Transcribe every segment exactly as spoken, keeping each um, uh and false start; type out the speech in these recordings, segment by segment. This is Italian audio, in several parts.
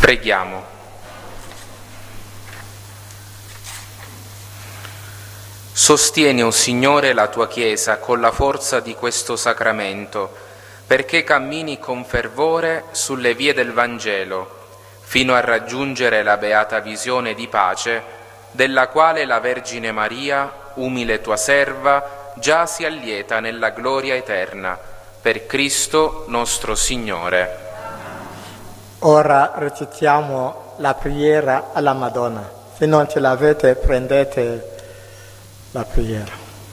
Preghiamo. Sostieni, o Signore, la tua Chiesa con la forza di questo sacramento, perché cammini con fervore sulle vie del Vangelo, fino a raggiungere la beata visione di pace, della quale la Vergine Maria, umile tua serva, già si allieta nella gloria eterna, per Cristo nostro Signore. Ora recitiamo la preghiera alla Madonna. Se non ce l'avete, prendete la preghiera.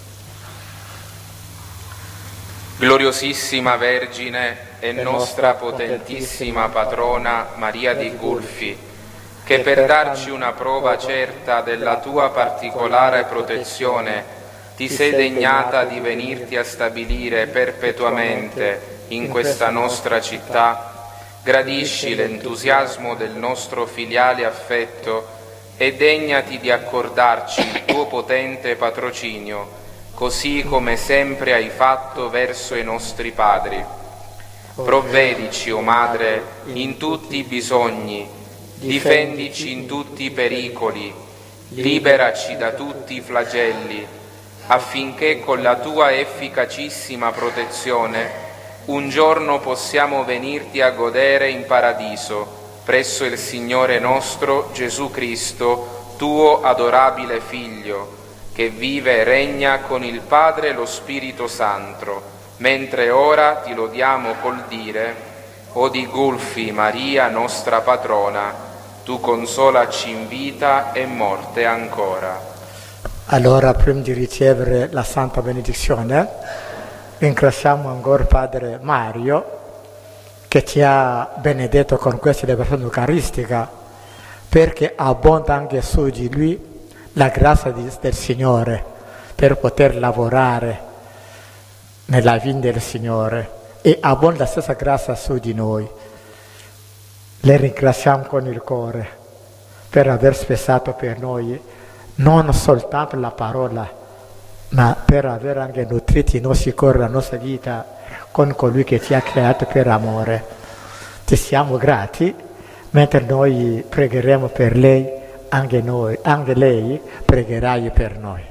Gloriosissima Vergine e nostra potentissima patrona Maria di Gulfi, che per darci una prova certa della tua particolare protezione ti sei degnata di venirti a stabilire perpetuamente in questa nostra città, gradisci l'entusiasmo del nostro filiale affetto e degnati di accordarci il tuo potente patrocinio, così come sempre hai fatto verso i nostri padri. Provvedici, o Madre, in tutti i bisogni, difendici in tutti i pericoli, liberaci da tutti i flagelli, affinché con la tua efficacissima protezione un giorno possiamo venirti a godere in paradiso, presso il Signore nostro Gesù Cristo, tuo adorabile Figlio, che vive e regna con il Padre e lo Spirito Santo, mentre ora ti lodiamo col dire: O di Gulfi, Maria nostra patrona, tu consolaci in vita e morte ancora. Allora, prima di ricevere la Santa Benedizione, ringraziamo ancora Padre Mario, che ci ha benedetto con questa celebrazione eucaristica, perché abbonda anche su di lui la grazia di, del Signore, per poter lavorare nella vita del Signore, e abbonda la stessa grazia su di noi. Le ringraziamo con il cuore per aver spezzato per noi non soltanto la parola, ma per aver anche nutrito i nostri cuori, la nostra vita con colui che ci ha creato per amore. Ti siamo grati. Mentre noi pregheremo per lei, anche noi, anche lei pregherai per noi.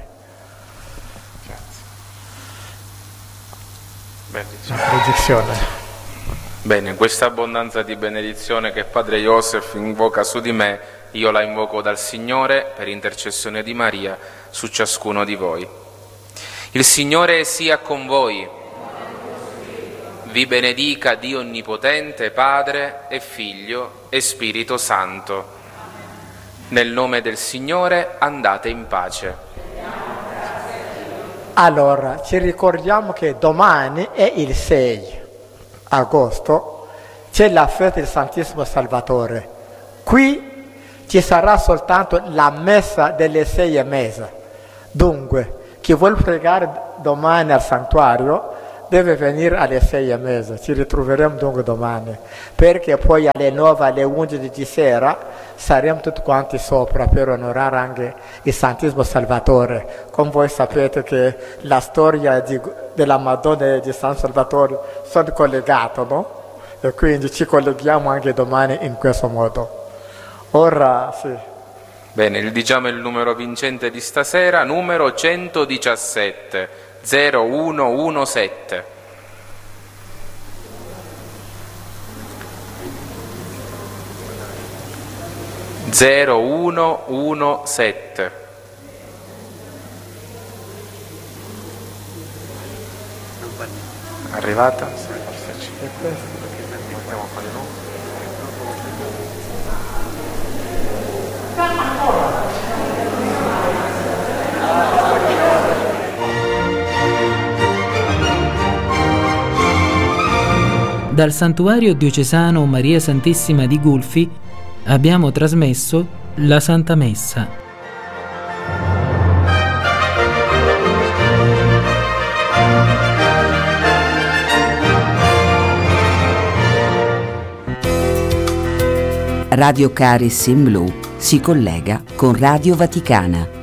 Grazie. La benedizione. Bene, questa abbondanza di benedizione che Padre Joseph invoca su di me, io la invoco dal Signore per intercessione di Maria su ciascuno di voi. Il Signore sia con voi. Vi benedica Dio Onnipotente, Padre e Figlio e Spirito Santo. Nel nome del Signore andate in pace. Allora, ci ricordiamo che domani è il sei agosto, c'è la festa del Santissimo Salvatore. Qui ci sarà soltanto la messa delle sei e mezza. Dunque, chi vuol pregare domani al santuario deve venire alle sei e mezza. Ci ritroveremo dunque domani, perché poi alle nove, alle undici di sera saremo tutti quanti sopra per onorare anche il Santissimo Salvatore. Come voi sapete che la storia di, della Madonna e di San Salvatore sono collegate, no? E quindi ci colleghiamo anche domani in questo modo. Ora sì. Bene, diciamo il numero vincente di stasera, numero centodiciassette zero uno uno sette. zero uno uno sette. Arrivata? Dal Santuario Diocesano Maria Santissima di Gulfi abbiamo trasmesso la Santa Messa. Radio Caris in Blu si collega con Radio Vaticana.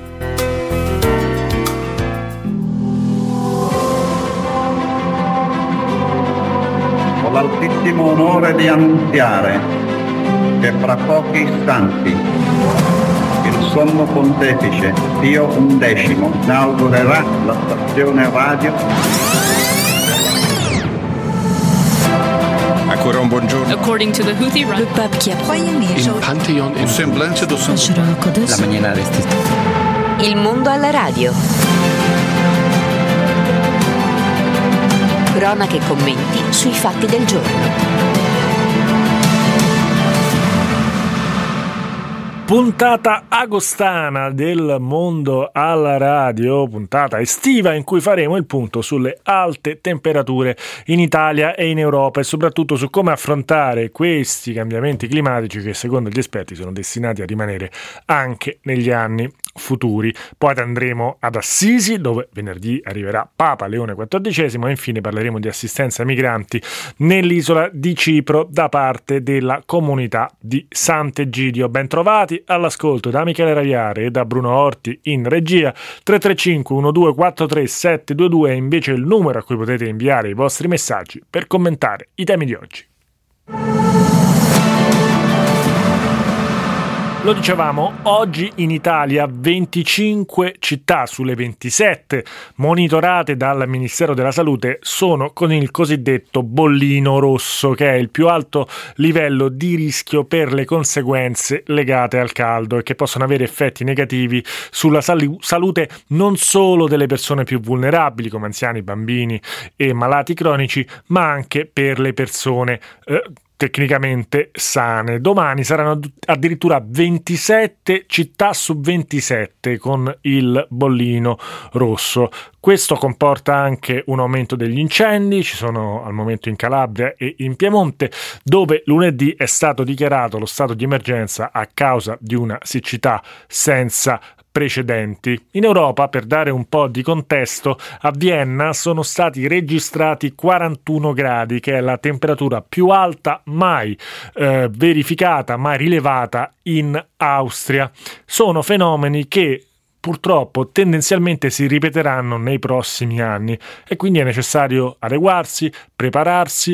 Ho l'altissimo onore di annunziare che fra pochi istanti il Sommo Pontefice Pio undicesimo inaugurerà la stazione radio. Ancora un buongiorno. According to the Houthi run. Le pape qui a Il Pantheon in semblance do La maniera vestita. Il mondo alla radio. Cronache e commenti sui fatti del giorno. Puntata agostana del Mondo alla Radio, puntata estiva in cui faremo il punto sulle alte temperature in Italia e in Europa e soprattutto su come affrontare questi cambiamenti climatici che secondo gli esperti sono destinati a rimanere anche negli anni futuri. Poi andremo ad Assisi, dove venerdì arriverà Papa Leone quattordicesimo, e infine parleremo di assistenza ai migranti nell'isola di Cipro da parte della comunità di Sant'Egidio. Ben trovati all'ascolto da Michele Raviare e da Bruno Orti in regia. Tre tre cinque uno due quattro tre sette due due è invece il numero a cui potete inviare i vostri messaggi per commentare i temi di oggi. Lo dicevamo, oggi in Italia venticinque città sulle ventisette monitorate dal Ministero della Salute sono con il cosiddetto bollino rosso, che è il più alto livello di rischio per le conseguenze legate al caldo e che possono avere effetti negativi sulla sal- salute non solo delle persone più vulnerabili come anziani, bambini e malati cronici, ma anche per le persone eh, tecnicamente sane. Domani saranno addirittura ventisette città su ventisette con il bollino rosso. Questo comporta anche un aumento degli incendi, ci sono al momento in Calabria e in Piemonte, dove lunedì è stato dichiarato lo stato di emergenza a causa di una siccità senza precedenti. In Europa, per dare un po' di contesto, a Vienna sono stati registrati quarantuno gradi, che è la temperatura più alta mai eh, verificata, mai rilevata in Austria. Sono fenomeni che purtroppo tendenzialmente si ripeteranno nei prossimi anni e quindi è necessario adeguarsi, prepararsi,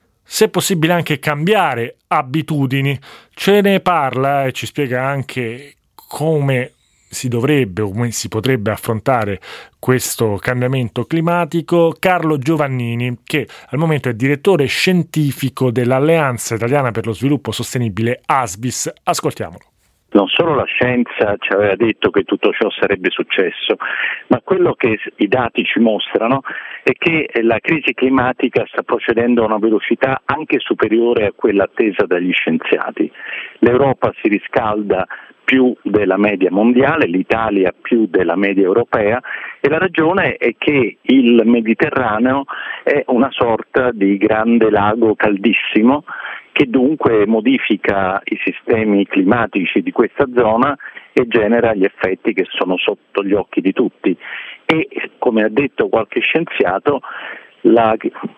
se possibile anche cambiare abitudini. Ce ne parla e ci spiega anche come si dovrebbe o come si potrebbe affrontare questo cambiamento climatico Carlo Giovannini, che al momento è direttore scientifico dell'Alleanza Italiana per lo Sviluppo Sostenibile ASBIS. Ascoltiamolo. Non solo la scienza ci aveva detto che tutto ciò sarebbe successo, ma quello che i dati ci mostrano è che la crisi climatica sta procedendo a una velocità anche superiore a quella attesa dagli scienziati. L'Europa si riscalda più della media mondiale, l'Italia più della media europea, e la ragione è che il Mediterraneo è una sorta di grande lago caldissimo che dunque modifica i sistemi climatici di questa zona e genera gli effetti che sono sotto gli occhi di tutti. E, come ha detto qualche scienziato, la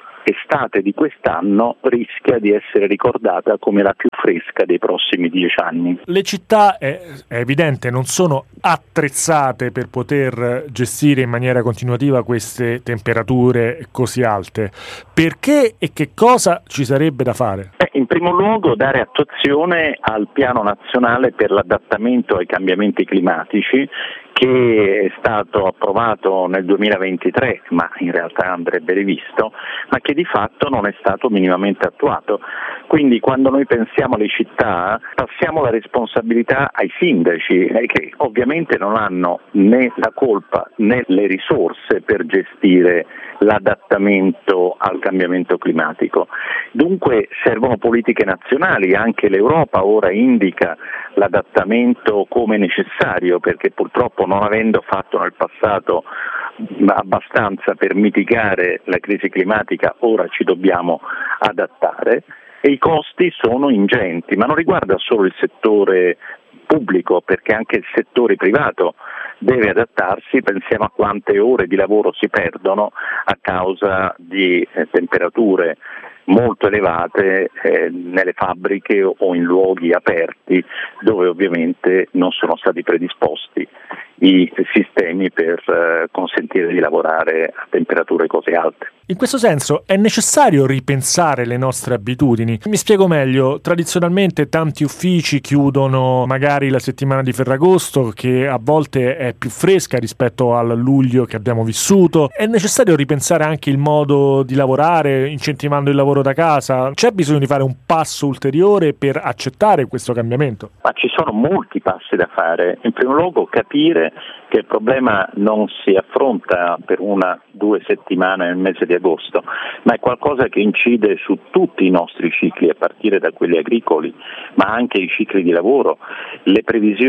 estate di quest'anno rischia di essere ricordata come la più fresca dei prossimi dieci anni. Le città, è, è evidente, non sono attrezzate per poter gestire in maniera continuativa queste temperature così alte. Perché e che cosa ci sarebbe da fare? Beh, in primo luogo dare attuazione al piano nazionale per l'adattamento ai cambiamenti climatici, che è stato approvato nel duemilaventitré, ma in realtà andrebbe rivisto, ma che di fatto non è stato minimamente attuato. Quindi quando noi pensiamo alle città passiamo la responsabilità ai sindaci, eh, che ovviamente non hanno né la colpa né le risorse per gestire l'adattamento al cambiamento climatico. Dunque servono politiche nazionali, anche l'Europa ora indica l'adattamento come necessario, perché purtroppo non avendo fatto nel passato abbastanza per mitigare la crisi climatica, ora ci dobbiamo adattare e i costi sono ingenti, ma non riguarda solo il settore pubblico, perché anche il settore privato deve adattarsi. Pensiamo a quante ore di lavoro si perdono a causa di eh, temperature molto elevate eh, nelle fabbriche o in luoghi aperti dove ovviamente non sono stati predisposti i sistemi per eh, consentire di lavorare a temperature così alte. In questo senso è necessario ripensare le nostre abitudini. Mi spiego meglio, tradizionalmente tanti uffici chiudono magari la settimana di Ferragosto, che a volte è più fresca rispetto al luglio che abbiamo vissuto. È necessario ripensare anche il modo di lavorare, incentivando il lavoro da casa. C'è bisogno di fare un passo ulteriore per accettare questo cambiamento? Ma ci sono molti passi da fare. In primo luogo capire che il problema non si affronta per una, due settimane nel mese di agosto, ma è qualcosa che incide su tutti i nostri cicli, a partire da quelli agricoli, ma anche i cicli di lavoro. Le previsioni